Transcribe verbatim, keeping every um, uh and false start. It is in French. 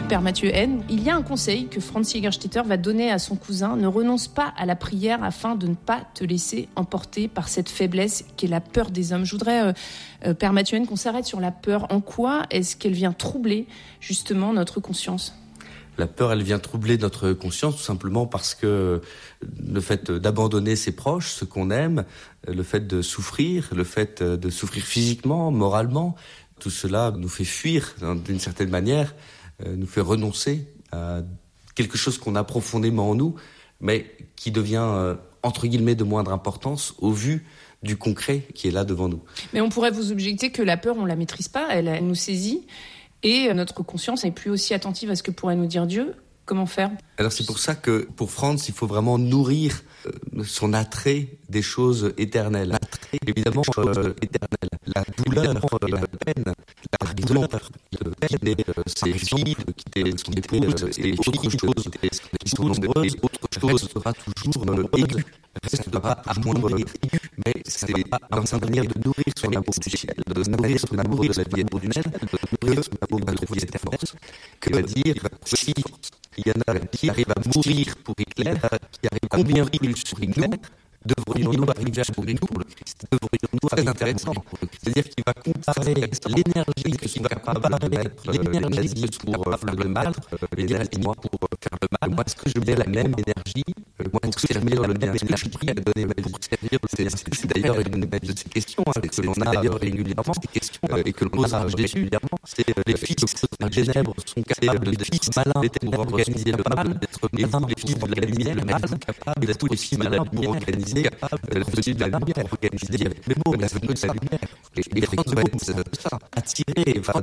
Père Mathieu Haine, il y a un conseil que Franz Jägerstätter va donner à son cousin. Ne renonce pas à la prière afin de ne pas te laisser emporter par cette faiblesse qu'est la peur des hommes. Je voudrais, euh, euh, Père Mathieu Haine, qu'on s'arrête sur la peur. En quoi est-ce qu'elle vient troubler justement notre conscience ? La peur, elle vient troubler notre conscience tout simplement parce que le fait d'abandonner ses proches, ceux qu'on aime, le fait de souffrir, le fait de souffrir physiquement, moralement, tout cela nous fait fuir d'une certaine manière, nous fait renoncer à quelque chose qu'on a profondément en nous, mais qui devient, entre guillemets, de moindre importance au vu du concret qui est là devant nous. Mais on pourrait vous objecter que la peur, on la maîtrise pas, elle, elle nous saisit. Et notre conscience n'est plus aussi attentive à ce que pourrait nous dire Dieu. Comment faire ? Alors c'est pour ça que pour Franz, il faut vraiment nourrir euh, son attrait des choses éternelles. L'attrait, évidemment, euh, éternel. La douleur, euh, la peine, la prison, la peine, et, euh, ses filles, de quitter son épouse, et autre chose, qui sont nombreuses, autre chose sera toujours euh, aiguë, restera amoindrie. Mais c'est dans sa manière de nourrir son amour du ciel, de nourrir son amour de la vie éternelle, que son amour va trouver cette force, que va dire, si il y en a qui arrivent à mourir pour Hitler, qui arrivent à combien plus sur Hitler, devrions-nous arriver à mourir pour le Christ. Devrions-nous très intéressant. C'est-à-dire qu'il va comparer l'énergie que sont capables de mettre l'énergie pour faire le mal, l'énergie moi pour faire le mal. Moi, est-ce que je mets la même énergie? Moi, est-ce que je mets la même énergie à donner pour servir? C'est d'ailleurs une de ces questions que l'on a d'ailleurs régulièrement, ces questions et que l'on pose régulièrement. C'est les fils de ténèbres sont capables de fils malins pour organiser le mal, d'être malins, les fils de la lumière sont capables d'être aussi malins pour organiser la petite de la lumière, organiser avec les mots, la venue de la lumière. Et Franz va attirer, va